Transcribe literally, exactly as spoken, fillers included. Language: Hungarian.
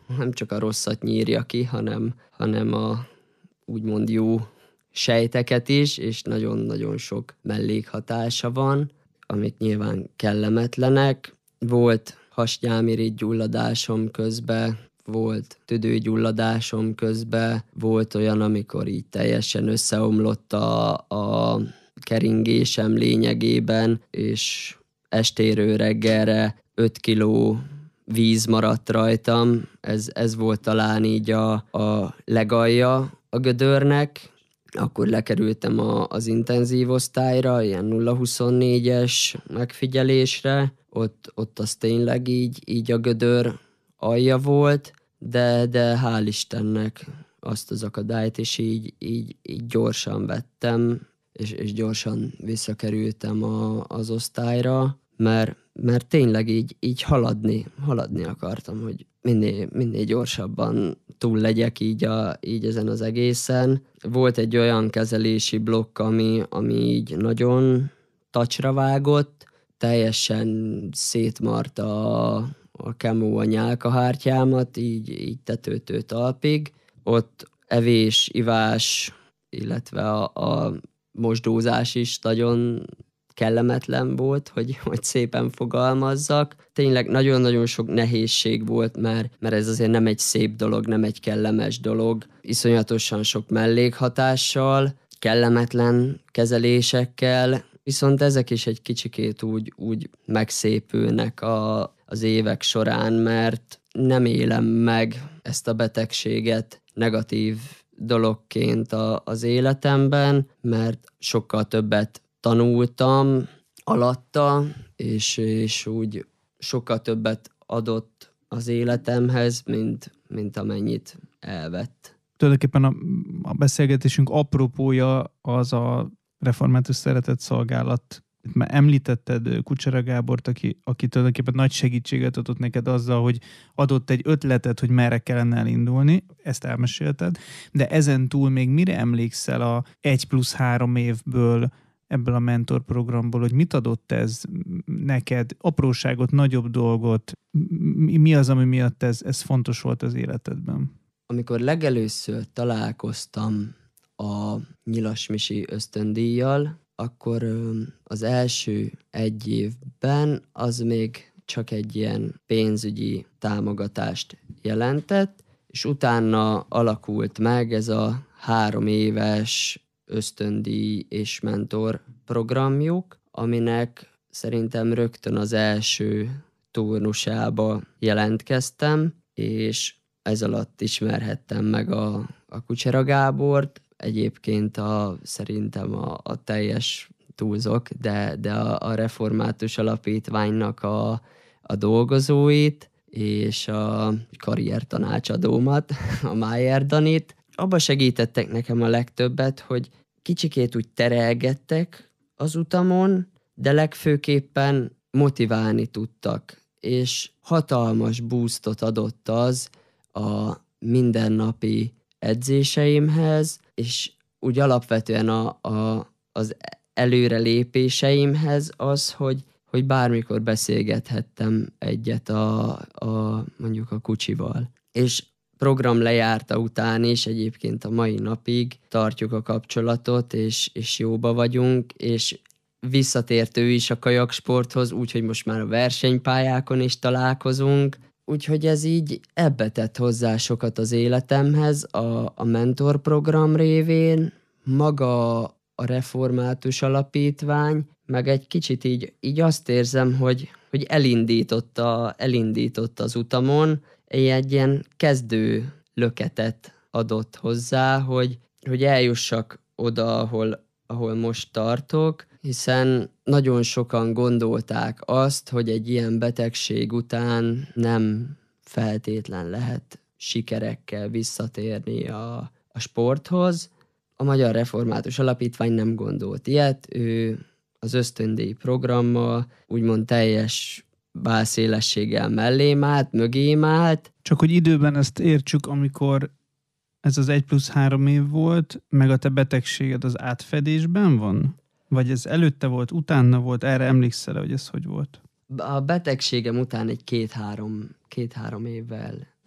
nem csak a rosszat nyírja ki, hanem, hanem a úgymond jó sejteket is, és nagyon-nagyon sok mellékhatása van, amik nyilván kellemetlenek. Volt hasnyálmirigy gyulladásom közben, volt tüdőgyulladásom közben, volt olyan, amikor így teljesen összeomlott a, a keringésem lényegében, és estéről reggelre öt kiló víz maradt rajtam. Ez, ez volt talán így a, a legalja a gödörnek. Akkor lekerültem a, az intenzív osztályra, ilyen nulla huszonnégyes megfigyelésre. Ott, ott az tényleg így, így a gödör alja volt, de, de hál' Istennek azt az akadályt is így, így, így gyorsan vettem, és, és gyorsan visszakerültem a, az osztályra, mert, mert tényleg így, így haladni, haladni akartam, hogy minél, minél gyorsabban túl legyek így, a, így ezen az egészen. Volt egy olyan kezelési blokk, ami, ami így nagyon tacsra vágott, teljesen szétmarta a, a kemó a nyálkahártyámat, így, így tetőtől talpig. Ott evés, ivás, illetve a, a mosdózás is nagyon kellemetlen volt, hogy, hogy szépen fogalmazzak. Tényleg nagyon-nagyon sok nehézség volt, mert, mert ez azért nem egy szép dolog, nem egy kellemes dolog. Iszonyatosan sok mellékhatással, kellemetlen kezelésekkel, viszont ezek is egy kicsikét úgy, úgy megszépülnek a, az évek során, mert nem élem meg ezt a betegséget negatív dologként a, az életemben, mert sokkal többet tanultam alatta, és, és úgy sokkal többet adott az életemhez, mint, mint amennyit elvett. Tulajdonképpen a, a beszélgetésünk apropója az a református szeretett szolgálat. Már említetted Kucsera Gábort, aki, aki tulajdonképpen nagy segítséget adott neked azzal, hogy adott egy ötletet, hogy merre kellene elindulni, ezt elmesélted, de ezen túl még mire emlékszel a egy plusz három évből, ebből a mentorprogramból, hogy mit adott ez neked, apróságot, nagyobb dolgot, mi az, ami miatt ez, ez fontos volt az életedben? Amikor legelőször találkoztam a Nyilas Misi ösztöndíjjal, akkor az első egy évben az még csak egy ilyen pénzügyi támogatást jelentett, és utána alakult meg ez a három éves ösztöndíj és mentor programjuk, aminek szerintem rögtön az első turnusába jelentkeztem, és ez alatt ismerhettem meg a, a Kucsera Gábort. Egyébként a, szerintem a, a teljes túlzok, de, de a, a Református Alapítványnak a, a dolgozóit, és a karriertanácsadómat, a Májer Danit. Abba segítettek nekem a legtöbbet, hogy kicsikét úgy terelgettek az utamon, de legfőképpen motiválni tudtak, és hatalmas boostot adott az a mindennapi edzéseimhez, és úgy alapvetően a, a, az előrelépéseimhez az, hogy, hogy bármikor beszélgethettem egyet a, a mondjuk a Kucsival. És program lejárta után is egyébként a mai napig tartjuk a kapcsolatot, és, és jóba vagyunk, és visszatért ő is a kajaksporthoz, úgyhogy most már a versenypályákon is találkozunk, úgyhogy ez így ebbe tett hozzá sokat az életemhez a, a mentorprogram révén, maga a Református Alapítvány, meg egy kicsit így, így azt érzem, hogy, hogy elindította, elindította az utamon, egy ilyen kezdő löketet adott hozzá, hogy, hogy eljussak oda, ahol, ahol most tartok, hiszen nagyon sokan gondolták azt, hogy egy ilyen betegség után nem feltétlen lehet sikerekkel visszatérni a, a sporthoz. A Magyar Református Alapítvány nem gondolt ilyet, ő az ösztöndíj programmal úgymond teljes bálszélességgel mellém állt, mögém állt. Csak hogy időben ezt értsük, amikor ez az egy plusz három év volt, meg a te betegséged az átfedésben van? Vagy ez előtte volt, utána volt? Erre emlékszel, hogy ez hogy volt? A betegségem után egy két-három, két-három évvel